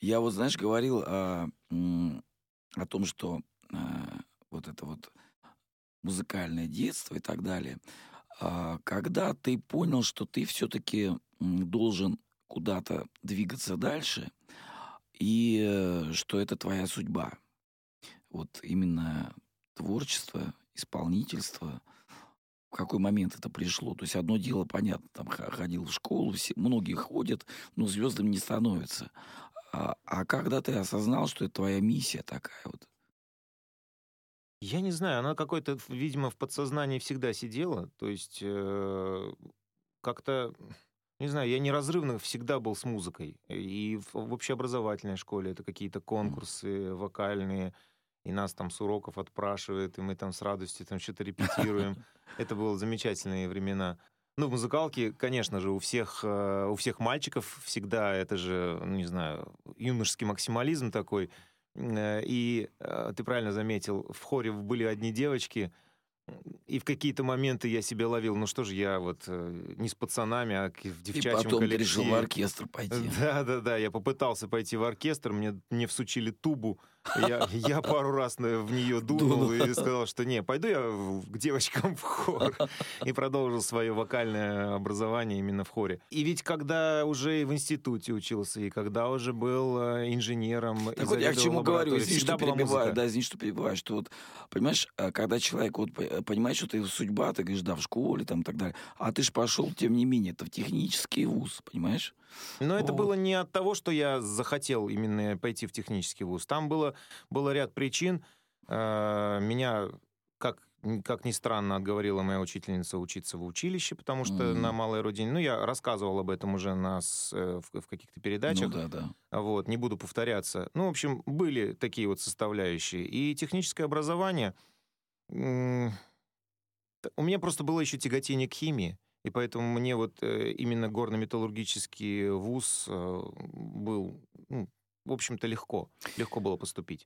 Я вот, знаешь, говорил о том, что вот это вот музыкальное детство и так далее. Когда ты понял, что ты все-таки должен куда-то двигаться дальше, и что это твоя судьба. Вот именно творчество, исполнительство. В какой момент это пришло? То есть одно дело, понятно, там ходил в школу, многие ходят, но звездами не становятся. А когда ты осознал, что это твоя миссия такая вот? Я не знаю, она какой-то, видимо, в подсознании всегда сидела. То есть как-то, не знаю, я неразрывно всегда был с музыкой. И в общеобразовательной школе это какие-то М. конкурсы вокальные, и нас там с уроков отпрашивают, и мы там с радостью там что-то репетируем. Это были замечательные времена. Ну, в музыкалке, конечно же, у всех мальчиков всегда это же, ну, не знаю, юношеский максимализм такой. Ты правильно заметил, в хоре были одни девочки, и в какие-то моменты я себя ловил, ну что же я вот не с пацанами, а в И девчачьем потом ты решил в коллективе. оркестр пойти. Да-да-да, я попытался пойти в оркестр, мне всучили тубу, я пару раз в нее дунул Дунул. и сказал, что не, пойду я к девочкам в хор, и продолжил свое вокальное образование именно в хоре. И ведь когда уже в институте учился, и когда уже был инженером и Так вот я к заведовал чему говорю, лабораторией, извини, что всегда была перебиваю, музыка. да, извини, что перебиваю, что вот, понимаешь, когда человек вот понимает, что это судьба, ты говоришь, да, в школе там и так далее, а ты ж пошел, тем не менее, это в технический вуз, понимаешь? Но это было Вот. не от того, что я захотел именно пойти в технический вуз. Там было ряд причин. Меня, как ни странно, отговорила моя учительница учиться в училище, потому что на М. малой родине, ну, я рассказывал об этом уже в каких-то Ну передачах, да, да. вот, не буду повторяться. Ну, в общем, были такие вот составляющие. И техническое образование, м, у меня просто было еще тяготение к химии, и поэтому мне вот именно горно-металлургический вуз был, ну, в общем-то, легко было поступить.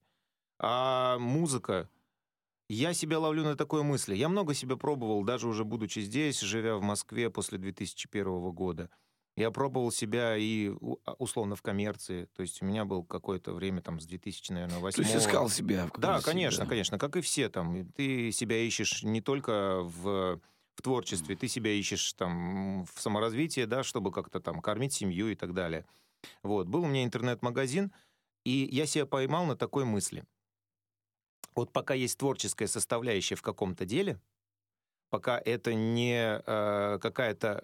А музыка, я себя ловлю на такой мысли. Я много себя пробовал, даже уже будучи здесь, живя в Москве после 2001 года. Я пробовал себя и условно в коммерции. То есть у меня был какое-то время там с 2000, наверное, То есть 8. искал себя в Да, какой-то конечно, себя. конечно, как и все там. И ты себя ищешь не только в творчестве, ты себя ищешь там в саморазвитии, да, чтобы как-то там кормить семью и так далее. Вот. Был у меня интернет-магазин, и я себя поймал на такой мысли. Вот пока есть творческая составляющая в каком-то деле, пока это не какая-то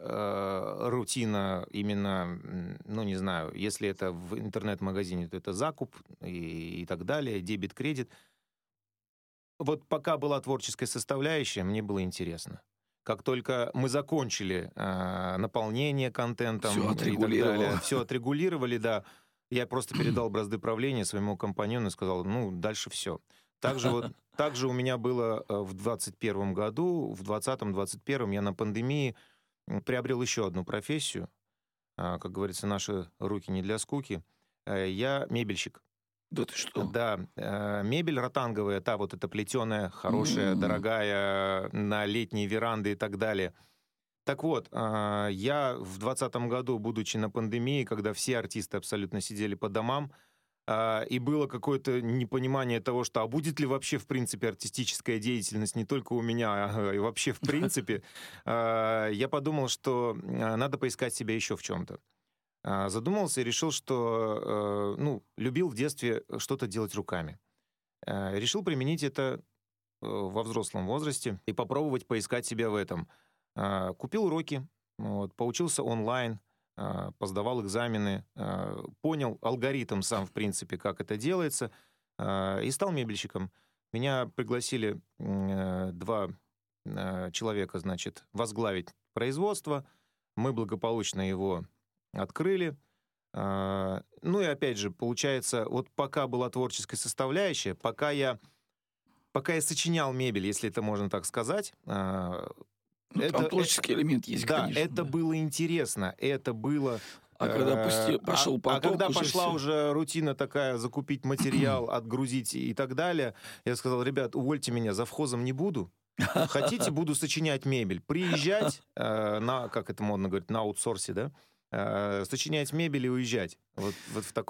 рутина именно, ну, не знаю, если это в интернет-магазине, то это закуп и так далее, дебет-кредит. Вот пока была творческая составляющая, мне было интересно. Как только мы закончили наполнение Все контентом и так отрегулировал. далее, все отрегулировали, да, я просто передал бразды правления своему компаньону и сказал, ну, дальше все. Также у меня было в 21 году, в 20-21 я на пандемии приобрел еще одну профессию. Как говорится, наши руки не для скуки. Я мебельщик. Да ты что? Да, мебель ротанговая, та вот эта плетеная, хорошая, М. дорогая, на летние веранды и так далее. Так вот, я в 2020 году, будучи на пандемии, когда все артисты абсолютно сидели по домам, и было какое-то непонимание того, что а будет ли вообще в принципе артистическая деятельность не только у меня, и вообще в принципе, я подумал, что надо поискать себя еще в чем-то. Задумался и решил, что, ну, любил в детстве что-то делать руками. Решил применить это во взрослом возрасте и попробовать поискать себя в этом. Купил уроки, вот, поучился онлайн, посдавал экзамены, понял алгоритм сам, в принципе, как это делается, и стал мебельщиком. Меня пригласили два человека, значит, возглавить производство. Мы благополучно его открыли. Ну и опять же, получается, вот пока была творческая составляющая, пока я сочинял мебель, если это можно так сказать, Ну, там творческий элемент есть, да, конечно, это да. было интересно, это было... А когда пошел А поток, когда уже пошла все. уже рутина такая, закупить материал, отгрузить и так далее, я сказал, ребят, увольте меня, завхозом не буду. Хотите, буду сочинять мебель. Приезжать, как это модно говорить, на аутсорсе, да, сочинять мебель и уезжать. Вот в таком